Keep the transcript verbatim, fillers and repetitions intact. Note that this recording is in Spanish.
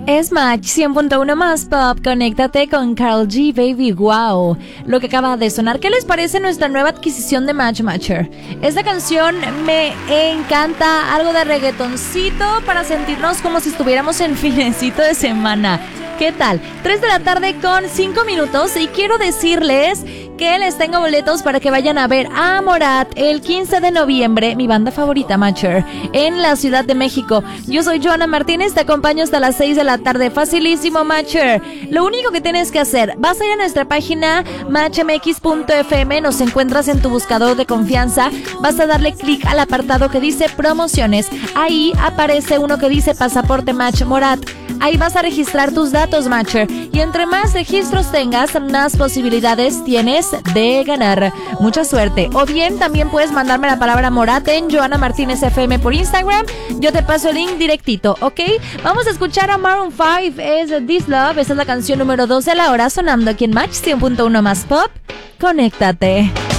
Es Match cien punto uno más Pop. Conéctate con Karol G, Baby, wow. Lo que acaba de sonar. ¿Qué les parece nuestra nueva adquisición de Match Matcher? Esta canción me encanta. Algo de reggaetoncito para sentirnos como si estuviéramos en finecito de semana. ¿Qué tal? tres de la tarde con cinco minutos y quiero decirles que les tengo boletos para que vayan a ver a Morat el quince de noviembre, mi banda favorita Matcher, en la Ciudad de México. Yo soy Joana Martínez, te acompaño hasta las seis de la tarde. Facilísimo, Matcher. Lo único que tienes que hacer, vas a ir a nuestra página match m x punto f m, nos encuentras en tu buscador de confianza, vas a darle clic al apartado que dice promociones. Ahí aparece uno que dice Pasaporte Match Morat. Ahí vas a registrar tus datos, Matcher, y entre más registros tengas, más posibilidades tienes de ganar. Mucha suerte. O bien también puedes mandarme la palabra Morat en Joana Martínez F M por Instagram. Yo te paso el link directito, ¿ok? Vamos a escuchar a Maroon cinco, es This Love. Esta es la canción número doce de la hora, sonando aquí en Match cien punto uno más Pop. Conéctate.